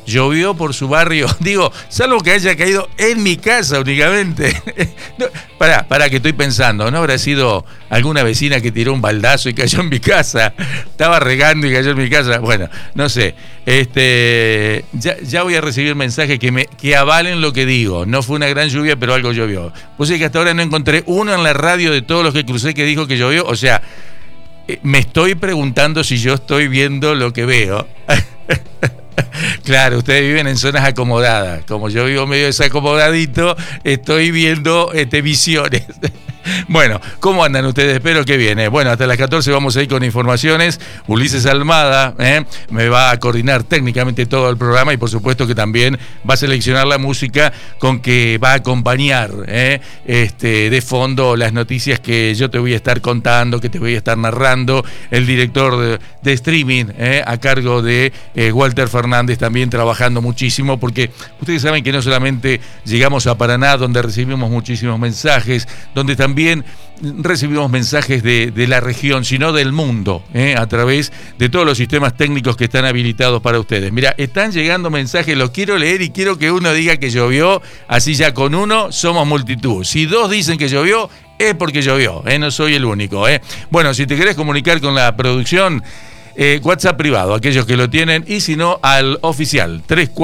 llovió por su barrio, digo, salvo que haya caído en mi casa únicamente. No, pará, que estoy pensando, ¿no habrá sido alguna vecina que tiró un baldazo y cayó en mi casa? Estaba regando y cayó en mi casa. Bueno, no sé. Ya voy a recibir mensajes que avalen lo que digo. No fue una gran lluvia, pero algo llovió. Pues es que hasta ahora no encontré uno en la radio de todos los que crucé que dijo que llovió. O sea, me estoy preguntando si yo estoy viendo lo que veo. Claro, ustedes viven en zonas acomodadas. Como yo vivo medio desacomodadito, estoy viendo visiones. Bueno, ¿cómo andan ustedes? Espero que bien. Bueno, hasta las 14 vamos a ir con informaciones. Ulises Almada me va a coordinar técnicamente todo el programa y por supuesto que también va a seleccionar la música con que va a acompañar de fondo las noticias que yo te voy a estar contando, que te voy a estar narrando. El director de streaming a cargo de Walter Fernández también trabajando muchísimo, porque ustedes saben que no solamente llegamos a Paraná, donde recibimos muchísimos mensajes, donde también recibimos mensajes de la región, sino del mundo, a través de todos los sistemas técnicos que están habilitados para ustedes. Mira, están llegando mensajes, los quiero leer y quiero que uno diga que llovió, así ya con uno somos multitud. Si dos dicen que llovió, es porque llovió, no soy el único. Bueno, si te querés comunicar con la producción, WhatsApp privado, aquellos que lo tienen, y si no, al oficial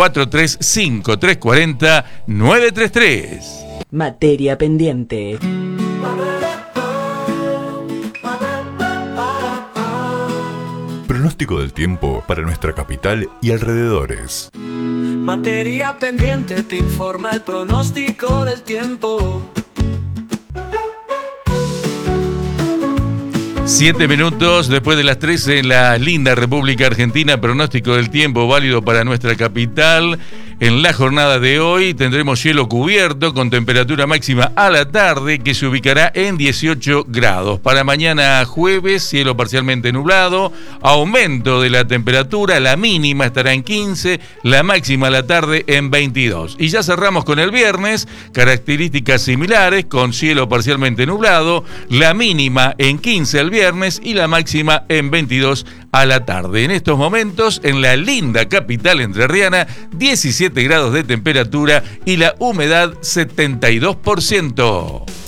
3435-340-933. Materia pendiente. Pronóstico del tiempo para nuestra capital y alrededores. Materia pendiente te informa el pronóstico del tiempo. 7 minutos después de las 13 en la linda República Argentina, pronóstico del tiempo válido para nuestra capital. En la jornada de hoy tendremos cielo cubierto con temperatura máxima a la tarde que se ubicará en 18 grados. Para mañana jueves, cielo parcialmente nublado, aumento de la temperatura, la mínima estará en 15, la máxima a la tarde en 22. Y ya cerramos con el viernes, características similares con cielo parcialmente nublado, la mínima en 15 el viernes y la máxima en 22 a la tarde. En estos momentos, en la linda capital entrerriana, 17 grados de temperatura y la humedad 72%.